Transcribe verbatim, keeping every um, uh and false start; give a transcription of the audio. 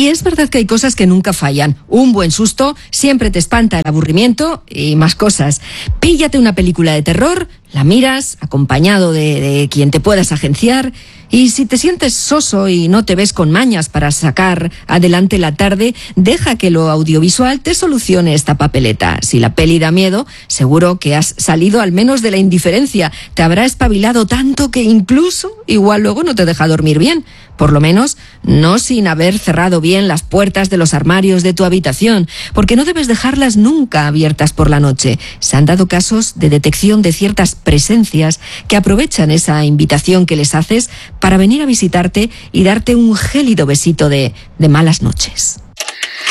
Y es verdad que hay cosas que nunca fallan. Un buen susto siempre te espanta el aburrimiento y más cosas. Píllate una película de terror, la miras, acompañado de, de quien te puedas agenciar, y si te sientes soso y no te ves con mañas para sacar adelante la tarde, deja que lo audiovisual te solucione esta papeleta. Si la peli da miedo, seguro que has salido al menos de la indiferencia. Te habrá espabilado tanto que incluso igual luego no te deja dormir bien. Por lo menos, no sin haber cerrado bien las puertas de los armarios de tu habitación, porque no debes dejarlas nunca abiertas por la noche. Se han dado casos de detección de ciertas presencias que aprovechan esa invitación que les haces para venir a visitarte y darte un gélido besito de, de malas noches.